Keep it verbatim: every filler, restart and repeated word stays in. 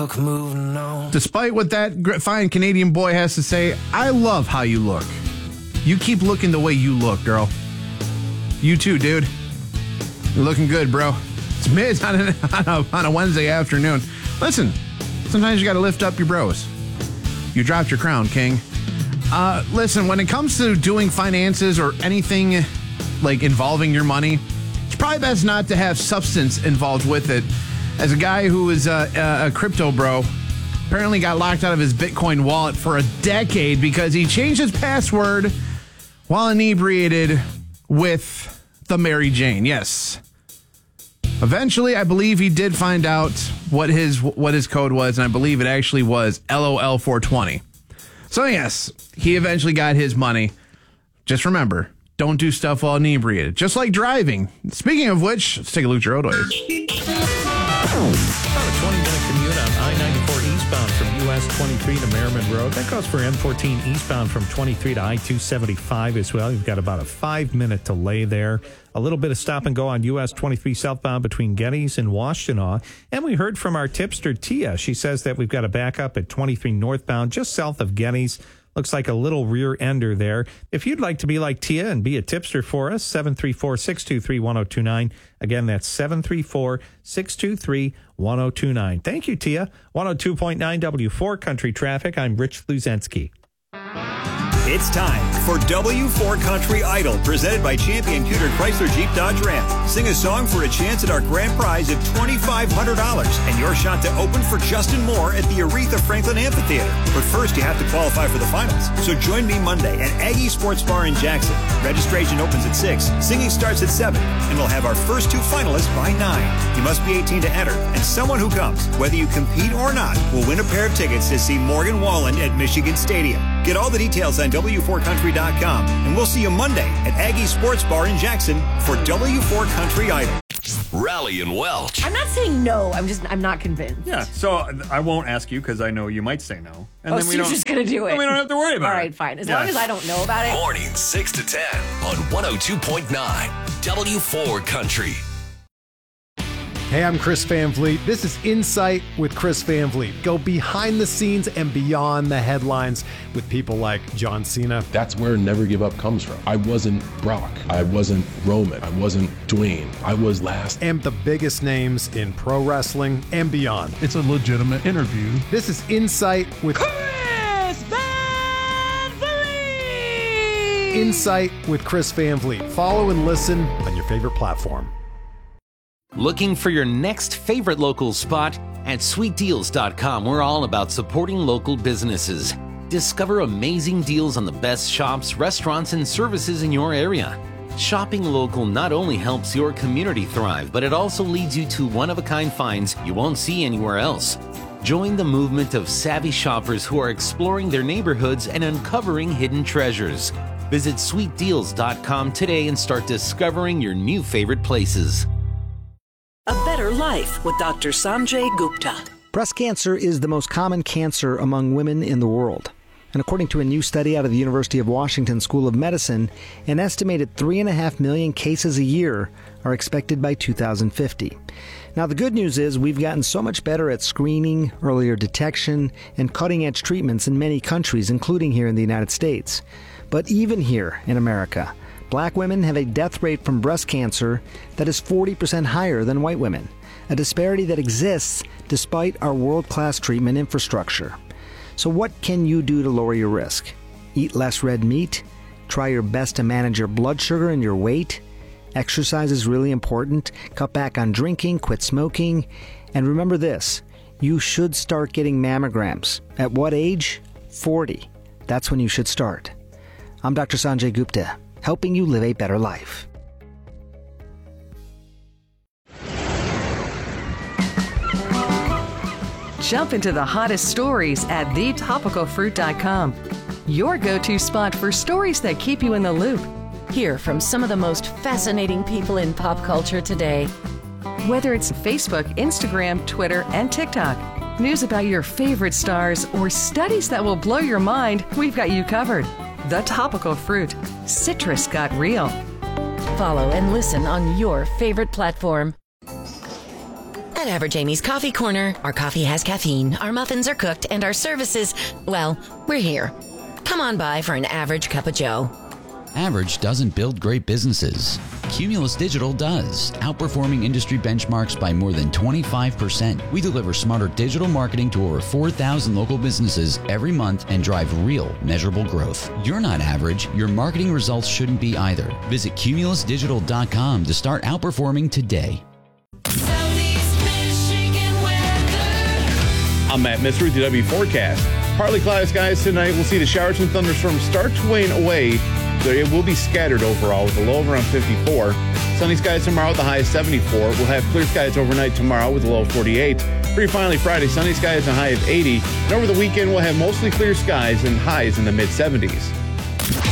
look, moving on. Despite what that fine Canadian boy has to say, I love how you look. You keep looking the way you look, girl. You too, dude. You're looking good, bro. It's mid on a, on a, on a Wednesday afternoon. Listen, sometimes you got to lift up your bros. You dropped your crown, king. Uh, listen, when it comes to doing finances or anything like involving your money, it's probably best not to have substance involved with it. As a guy who is a, a crypto bro, apparently got locked out of his Bitcoin wallet for a decade because he changed his password while inebriated with the Mary Jane. Yes. Eventually, I believe he did find out what his what his code was, and I believe it actually was L O L four twenty. So yes, he eventually got his money. Just remember, don't do stuff while inebriated. Just like driving. Speaking of which, let's take a look at your roadways. About a twenty-minute commute on I ninety-four eastbound from U S twenty-three to Merriman Road. That goes for M fourteen eastbound from twenty-three to I two seventy-five as well. You've got about a five-minute delay there. A little bit of stop and go on U S twenty-three southbound between Gettys and Washtenaw. And we heard from our tipster, Tia. She says that we've got a backup at twenty-three northbound just south of Gettys. Looks like a little rear ender there. If you'd like to be like Tia and be a tipster for us, seven three four, six two three, one zero two nine. Again, that's seven three four, six two three, one zero two nine. Thank you, Tia. one oh two point nine W four Country Traffic. I'm Rich Luzensky. It's time for W four Country Idol, presented by Champion Pewter Chrysler Jeep Dodge Ram. Sing a song for a chance at our grand prize of twenty-five hundred dollars and your shot to open for Justin Moore at the Aretha Franklin Amphitheater. But first, you have to qualify for the finals. So join me Monday at Aggie Sports Bar in Jackson. Registration opens at six, singing starts at seven, and we'll have our first two finalists by nine. You must be eighteen to enter, and someone who comes, whether you compete or not, will win a pair of tickets to see Morgan Wallen at Michigan Stadium. Get all the details on W four country dot com, and we'll see you Monday at Aggie Sports Bar in Jackson for W four Country Idol. Rally and Welch. I'm not saying no. I'm just, I'm not convinced. Yeah, so I won't ask you because I know you might say no. And oh, then so we you're don't, just going to do it. Then we don't have to worry about All it. right, fine. As yeah. long as I don't know about it. Morning, six to ten on one oh two point nine W four Country. Hey, I'm Chris Van Vliet. This is Insight with Chris Van Vliet. Go behind the scenes and beyond the headlines with people like John Cena. That's where Never Give Up comes from. I wasn't Brock. I wasn't Roman. I wasn't Dwayne. I was last. And the biggest names in pro wrestling and beyond. It's a legitimate interview. This is Insight with Chris Van Vliet. Insight with Chris Van Vliet. Follow and listen on your favorite platform. Looking for your next favorite local spot? At sweet deals dot com, we're all about supporting local businesses. Discover amazing deals on the best shops, restaurants, and services in your area. Shopping local not only helps your community thrive, but it also leads you to one-of-a-kind finds you won't see anywhere else. Join the movement of savvy shoppers who are exploring their neighborhoods and uncovering hidden treasures. Visit sweet deals dot com today and start discovering your new favorite places. A Better Life with Doctor Sanjay Gupta. Breast cancer is the most common cancer among women in the world. And according to a new study out of the University of Washington School of Medicine, an estimated three and a half million cases a year are expected by two thousand fifty. Now, the good news is we've gotten so much better at screening, earlier detection, and cutting-edge treatments in many countries, including here in the United States. But even here in America, Black women have a death rate from breast cancer that is forty percent higher than white women, a disparity that exists despite our world-class treatment infrastructure. So what can you do to lower your risk? Eat less red meat? Try your best to manage your blood sugar and your weight? Exercise is really important. Cut back on drinking, quit smoking. And remember this, you should start getting mammograms. At what age? forty. That's when you should start. I'm Doctor Sanjay Gupta, helping you live a better life. Jump into the hottest stories at the topical fruit dot com. Your go-to spot for stories that keep you in the loop. Hear from some of the most fascinating people in pop culture today. Whether it's Facebook, Instagram, Twitter, and TikTok, news about your favorite stars, or studies that will blow your mind, we've got you covered. The Topical Fruit. Citrus got real. Follow and listen on your favorite platform. At Average Amy's Coffee Corner, our coffee has caffeine, our muffins are cooked, and our services, well, we're here. Come on by for an average cup of joe. Average doesn't build great businesses. Cumulus Digital does, outperforming industry benchmarks by more than twenty-five percent. We deliver smarter digital marketing to over four thousand local businesses every month and drive real, measurable growth. You're not average. Your marketing results shouldn't be either. Visit cumulus digital dot com to start outperforming today. I'm Matt Mister with the W Forecast. Partly cloudy skies tonight. We'll see the showers and thunderstorms start to wane away. It will be scattered overall with a low of around fifty-four. Sunny skies tomorrow with a high of seventy-four. We'll have clear skies overnight tomorrow with a low of forty-eight. Pretty finally Friday, sunny skies and a high of eighty. And over the weekend, we'll have mostly clear skies and highs in the mid seventies.